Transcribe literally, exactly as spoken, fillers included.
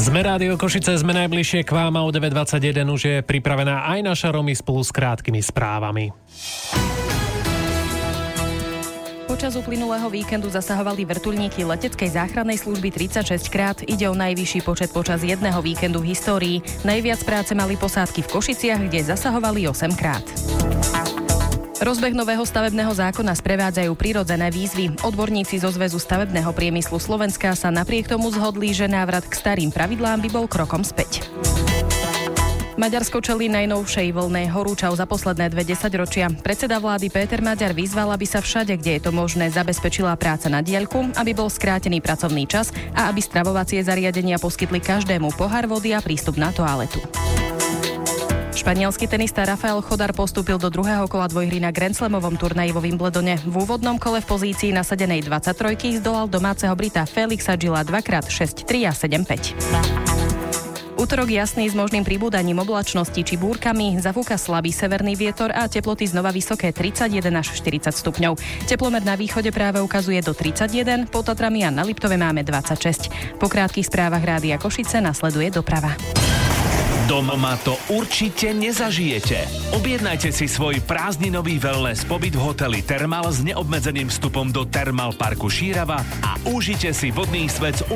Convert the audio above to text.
Sme Rádio Košice, sme najbližšie k vám a o deväť dvadsaťjeden už je pripravená aj naša Romy spolu s krátkými správami. Počas uplynulého víkendu zasahovali vrtuľníky leteckej záchrannej služby tridsaťšesť krát. Ide o najvyšší počet počas jedného víkendu v histórii. Najviac práce mali posádky v Košiciach, kde zasahovali osem krát. Rozbeh nového stavebného zákona sprevádzajú prirodzené výzvy. Odborníci zo Zväzu stavebného priemyslu Slovenska sa napriek tomu zhodli, že návrat k starým pravidlám by bol krokom späť. Maďarsko čelí najnovšej vlne horúčav za posledné dve desaťročia. Predseda vlády Péter Maďar vyzval, aby sa všade, kde je to možné, zabezpečila práca na diaľku, aby bol skrátený pracovný čas a aby stravovacie zariadenia poskytli každému pohár vody a prístup na toaletu. Španielský tenista Rafael Chodar postúpil do druhého kola dvojhry na Grand Slamovom turnaji vo Wimbledone. V úvodnom kole v pozícii nasadenej dvadsaťtrojky zdolal domáceho Brita Felixa Gilla dvakrát šesť tri a sedem päť. Útorok jasný s možným pribúdaním oblačnosti či búrkami, zafúka slabý severný vietor a teploty znova vysoké tridsaťjeden až štyridsať stupňov. Teplomer na východe práve ukazuje do tridsaťjeden, pod Tatrami a na Liptove máme dvadsaťšesť. Po krátkych správach Rádia Košice nasleduje doprava. Doma to určite nezažijete. Objednajte si svoj prázdninový wellness pobyt v hoteli Thermal s neobmedzeným vstupom do Thermal Parku Šírava a užite si vodný svet